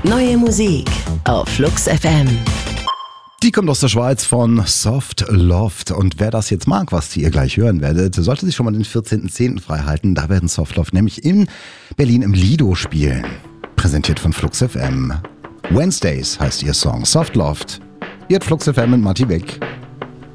Neue Musik auf Flux FM. Die kommt aus der Schweiz von Soft Loft. Und wer das jetzt mag, was ihr gleich hören werdet, sollte sich schon mal den 14.10. freihalten. Da werden Soft Loft nämlich in Berlin im Lido spielen. Präsentiert von Flux FM. Wednesdays heißt ihr Song. Soft Loft. Ihr habt Flux FM mit Matti Beck.